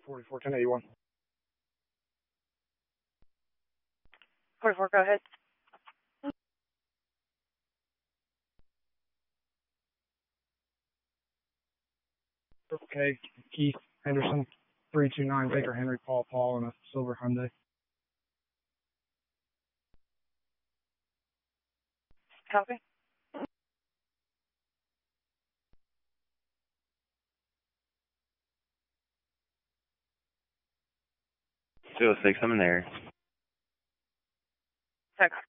44 1081. 44, go ahead. Okay, Keith Henderson, 329 Baker Henry Paul in a silver Hyundai. Copy. 206, I'm in there. Text.